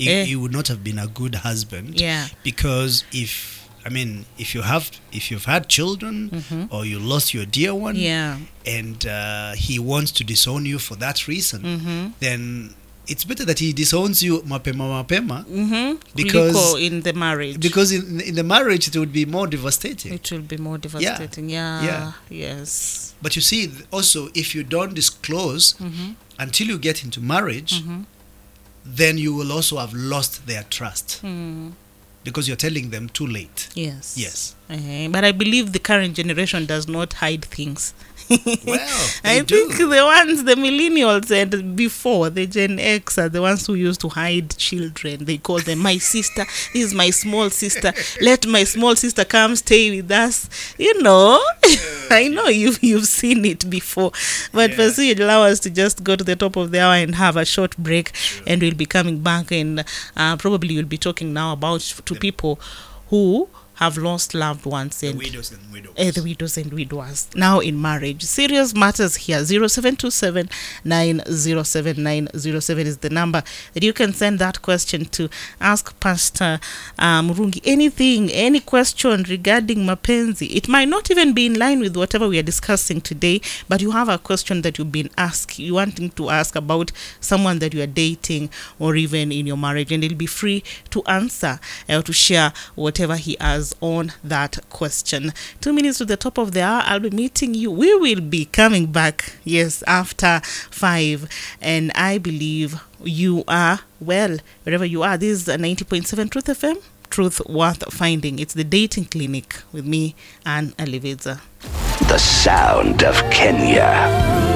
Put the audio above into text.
He would not have been a good husband. Yeah. Because if you've had children or you lost your dear one, and he wants to disown you for that reason, then it's better that he disowns you mapema, because in the marriage. Because in the marriage it would be more devastating. It will be more devastating. Yeah. Yes. But you see, also, if you don't disclose until you get into marriage, then you will also have lost their trust. Because you're telling them too late. Yes. But I believe the current generation does not hide things. Well, I think the millennials and before, the Gen X, are the ones who used to hide children. They call them my sister. This is my small sister. Let my small sister come stay with us. I know you've seen it before. But Percy, allow us to just go to the top of the hour and have a short break, and we'll be coming back, and probably we'll be talking now about to people who have lost loved ones, and the widows and widowers. The widows and widowers now in marriage. Serious matters here. 0727 907 907 is the number that you can send that question to. Ask Pastor Murungi anything, any question regarding mapenzi. It might not even be in line with whatever we are discussing today, but you have a question that you've been asked. You wanting to ask about someone that you are dating or even in your marriage, and he'll be free to answer or to share whatever he has on that question. 2 minutes to the top of the hour, I'll be meeting you. We will be coming back, after 5, and I believe you are well wherever you are. This is 90.7 Truth FM, Truth Worth Finding. It's the Dating Clinic with me, Anne Aliviza. The sound of Kenya.